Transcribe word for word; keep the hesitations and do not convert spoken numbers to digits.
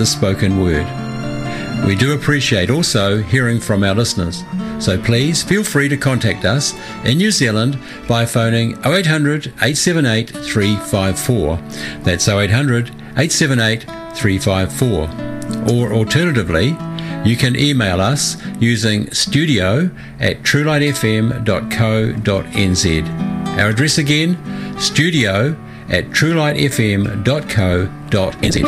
the spoken word. We do appreciate also hearing from our listeners, so please feel free to contact us in New Zealand by phoning oh eight hundred, eight seven eight, three five four. That's oh eight hundred, eight seven eight, three five four. Or alternatively, you can email us using studio at truelightfm dot co dot n z. Our address again, studio at truelightfm dot co dot n z.